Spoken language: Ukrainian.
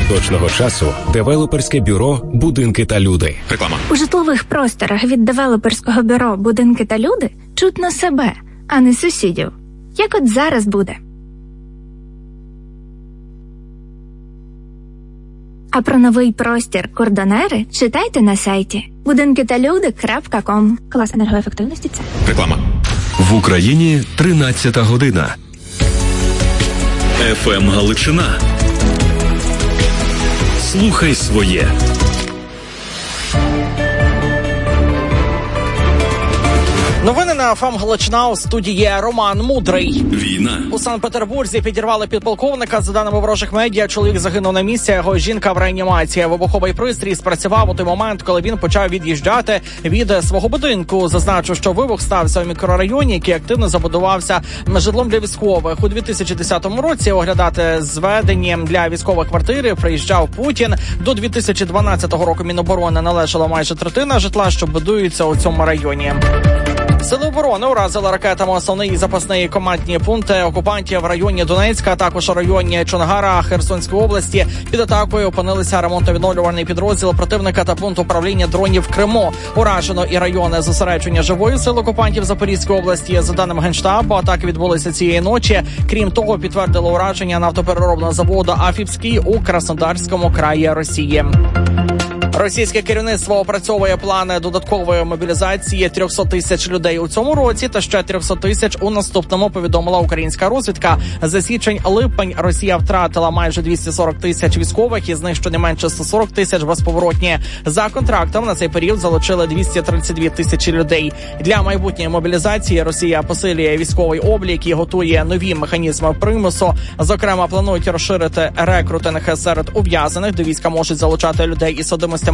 поточного часу девелоперське бюро «Будинки та люди». Реклама. У житлових просторах від девелоперського бюро «Будинки та люди» чутно себе, а не сусідів. Як от зараз буде. А про новий простір «Кордонери» читайте на сайті budinkitalude.com. Клас енергоефективності це. Реклама. В Україні 13-та година. ФМ Галичина. Слухай своє. Новини на ФМ Галичина, у студії Роман Мудрий. Війна. У Санкт-Петербурзі підірвали підполковника. За даними ворожих медіа, чоловік загинув на місці, його жінка в реанімації. Вибуховий пристрій спрацював у той момент, коли він почав від'їжджати від свого будинку. Зазначу, що вибух стався у мікрорайоні, який активно забудувався житлом для військових. У 2010 році оглядати зведені для військових квартири приїжджав Путін. До 2012 року Міноборони належала майже третина житла, що будується у цьому районі. Сили оборони уразили ракетами основний і запасний командні пункти окупантів в районі Донецька, а також у районі Чонгара Херсонської області. Під атакою опинилися ремонтно-відновлювальний підрозділ противника та пункт управління дронів в Криму. Уражено і райони зосередження живої сили окупантів Запорізької області. За даними Генштабу, атаки відбулися цієї ночі. Крім того, підтвердили ураження нафтопереробного заводу «Афіпський» у Краснодарському краї Росії. Російське керівництво опрацьовує плани додаткової мобілізації 300 тисяч людей у цьому році та ще 300 тисяч у наступному, повідомила українська розвідка. За січень-липень Росія втратила майже 240 тисяч військових, із них щонайменше 140 тисяч безповоротні. За контрактом на цей період залучили 232 тисячі людей. Для майбутньої мобілізації Росія посилює військовий облік і готує нові механізми примусу. Зокрема, планують розширити рекрутинг серед ув'язнених. До війська можуть залучати людей із судимостями